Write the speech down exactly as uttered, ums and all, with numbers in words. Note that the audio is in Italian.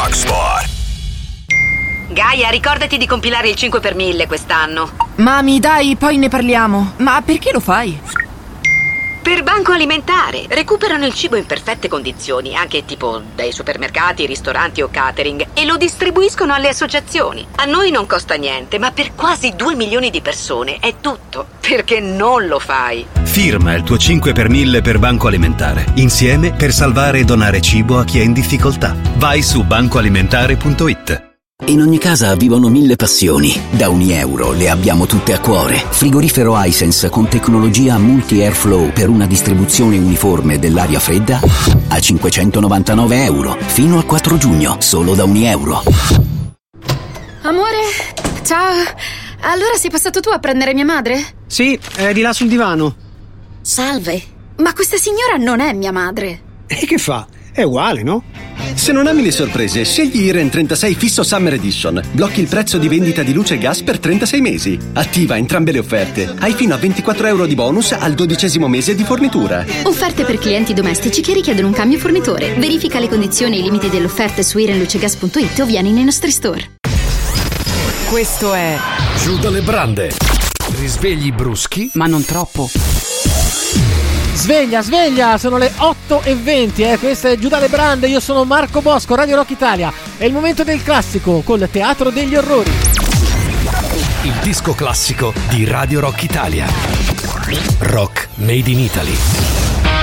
Rock Sport. Gaia, ricordati di compilare il cinque per mille quest'anno. Mami, dai, poi ne parliamo. Ma perché lo fai? Per Banco Alimentare. Recuperano il cibo in perfette condizioni, anche tipo dai supermercati, ristoranti o catering, e lo distribuiscono alle associazioni. A noi non costa niente, ma per quasi due milioni di persone è tutto. Perché non lo fai? Firma il tuo cinque per mille per Banco Alimentare. Insieme per salvare e donare cibo a chi è in difficoltà. Vai su banco alimentare punto it. In ogni casa vivono mille passioni. Da Unieuro le abbiamo tutte a cuore. Frigorifero Hisense con tecnologia multi-airflow per una distribuzione uniforme dell'aria fredda a cinquecentonovantanove euro. Fino al quattro giugno, solo da Unieuro. Amore, ciao. Allora sei passato tu a prendere mia madre? Sì, è di là sul divano. Salve. Ma questa signora non è mia madre. E che fa? È uguale, no? Se non ami le sorprese, scegli Iren trentasei Fisso Summer Edition. Blocchi il prezzo di vendita di luce e gas per trentasei mesi. Attiva entrambe le offerte. Hai fino a ventiquattro euro di bonus al dodicesimo mese di fornitura. Offerte per clienti domestici che richiedono un cambio fornitore. Verifica le condizioni e i limiti dell'offerta su iren luce gas punto it o vieni nei nostri store. Questo è Giù dalle brande. Risvegli bruschi, ma non troppo. Sveglia, sveglia, sono le otto e venti, eh, questa è Giù dalle brande, io sono Marco Bosco, Radio Rock Italia. È il momento del classico col Teatro degli Orrori. il disco classico di Radio Rock Italia. Rock Made in Italy.